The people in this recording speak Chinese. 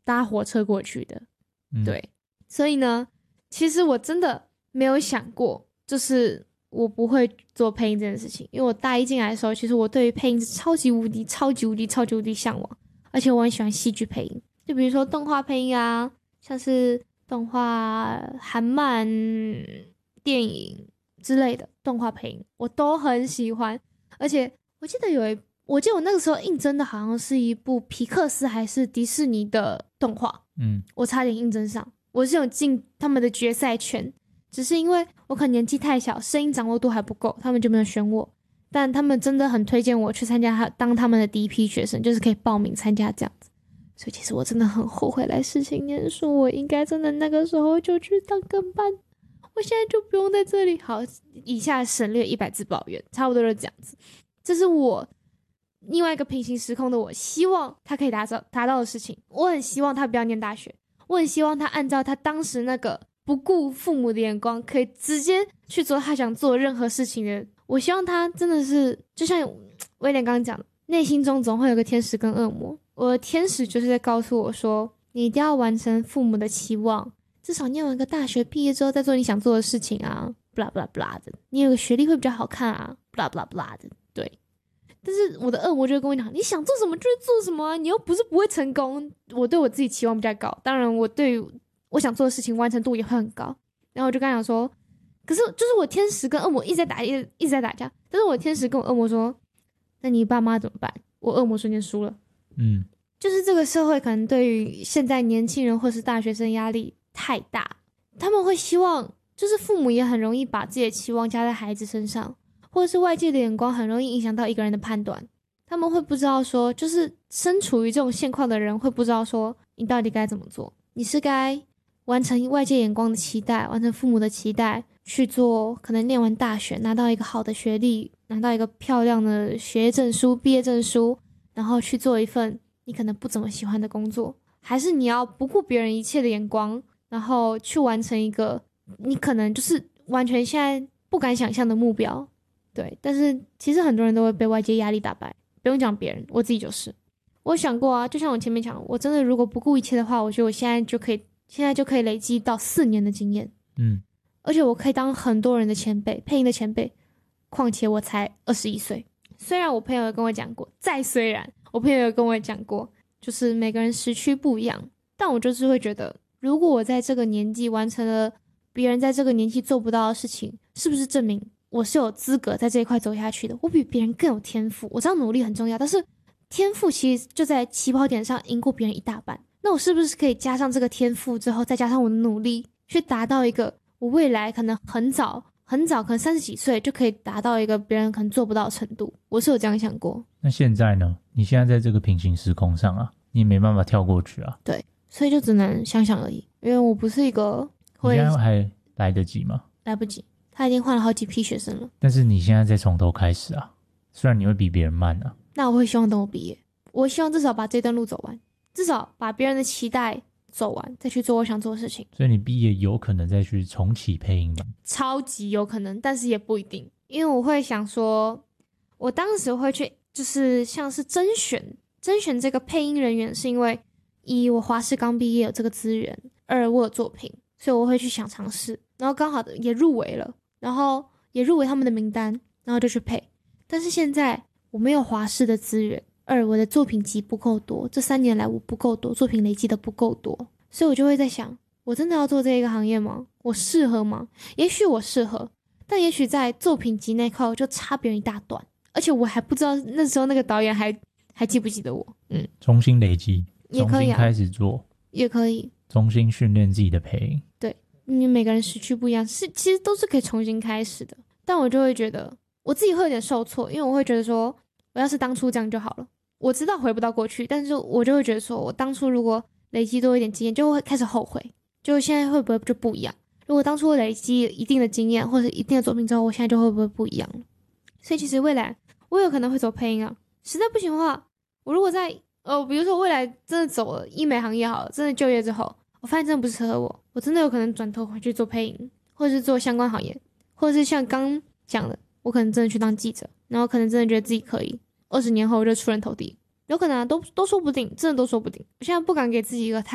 搭火车过去的。对，所以呢，其实我真的没有想过，就是我不会做配音这件事情，因为我大一进来的时候，其实我对于配音是超级无敌、超级无敌、超级无敌向往，而且我很喜欢戏剧配音，就比如说动画配音啊，像是动画、韩漫、电影之类的动画配音，我都很喜欢。而且我记得我那个时候应征的好像是一部皮克斯还是迪士尼的动画，我差点应征上，我是有进他们的决赛圈，只是因为我可能年纪太小，声音掌握度还不够，他们就没有选我。但他们真的很推荐我去参加当他们的第一批学生，就是可以报名参加这样子。所以其实我真的很后悔来世新念书，我应该真的那个时候就去当跟班，我现在就不用在这里。好，以下省略100字抱怨，差不多就这样子。这是我另外一个平行时空的我希望他可以达到的事情。我很希望他不要念大学，我很希望他按照他当时那个不顾父母的眼光，可以直接去做他想做任何事情的。我希望他真的是就像威廉刚刚讲的，内心中总会有个天使跟恶魔。我的天使就是在告诉我说，你一定要完成父母的期望，至少念完一个大学，毕业之后再做你想做的事情啊 blah blah blah 的，你有个学历会比较好看啊 blah blah blah 的。对，但是我的恶魔就会跟我讲，你想做什么就会做什么啊，你又不是不会成功。我对我自己期望比较高，当然我对于我想做的事情完成度也会很高。然后我就跟他讲说，可是就是我天使跟恶魔一直在打架，但是我天使跟我恶魔说，那你爸妈怎么办？我恶魔瞬间输了。就是这个社会可能对于现在年轻人或是大学生压力太大，他们会希望，就是父母也很容易把自己的期望加在孩子身上，或者是外界的眼光很容易影响到一个人的判断。他们会不知道说，就是身处于这种现况的人会不知道说，你到底该怎么做。你是该完成外界眼光的期待，完成父母的期待，去做可能念完大学拿到一个好的学历，拿到一个漂亮的学业证书、毕业证书，然后去做一份你可能不怎么喜欢的工作，还是你要不顾别人一切的眼光，然后去完成一个你可能就是完全现在不敢想象的目标。对，但是其实很多人都会被外界压力打败，不用讲别人，我自己就是。我想过啊，就像我前面讲，我真的如果不顾一切的话，我觉得我现在就可以累积到4年的经验。而且我可以当很多人的前辈，配音的前辈。况且我才21岁，虽然我朋友有跟我讲过，我朋友有跟我讲过，就是每个人时区不一样，但我就是会觉得，如果我在这个年纪完成了别人在这个年纪做不到的事情，是不是证明我是有资格在这一块走下去的？我比别人更有天赋，我知道努力很重要，但是天赋其实就在起跑点上赢过别人一大半。那我是不是可以加上这个天赋之后，再加上我的努力，去达到一个我未来可能很早，可能30几岁就可以达到一个别人可能做不到的程度？我是有这样想过。 那现在呢？你现在在这个平行时空上啊，你没办法跳过去啊。 对，所以就只能想想而已。因为我不是一个会， 你现在还来得及吗？ 来不及，他已经换了好几批学生了。 但是你现在再从头开始啊，虽然你会比别人慢啊。 那我会希望等我毕业，我希望至少把这段路走完，至少把别人的期待走完，再去做我想做的事情。 所以你毕业有可能再去重启配音吧？ 超级有可能，但是也不一定。因为我会想说，我当时会去就是像是甄选这个配音人员，是因为1我华视刚毕业有这个资源，2我有作品，所以我会去想尝试，然后刚好也入围了，然后也入围他们的名单，然后就去配。但是现在我没有华视的资源，2我的作品集不够多，这3年来我不够多，作品累积的不够多，所以我就会在想，我真的要做这一个行业吗？我适合吗？也许我适合，但也许在作品集那块我就差别人一大段，而且我还不知道那时候那个导演还记不记得我。 重新累积也可以啊， 重新开始做也可以， 重新训练自己的配音。 对，因为每个人时区不一样，其实都是可以重新开始的。但我就会觉得我自己会有点受挫，因为我会觉得说，我要是当初这样就好了。我知道回不到过去，但是我就会觉得说，我当初如果累积多一点经验，就会开始后悔，就现在会不会就不一样？如果当初累积一定的经验或者一定的作品之后，我现在就会不会不一样了？所以其实未来我有可能会走配音啊，实在不行的话，我如果在比如说未来真的走了医美行业好了，真的就业之后，我发现真的不适合我真的有可能转头回去做配音，或者是做相关行业，或者是像刚讲的，我可能真的去当记者，然后可能真的觉得自己可以20年后就出人头地，有可能啊，都说不定，真的都说不定。我现在不敢给自己一个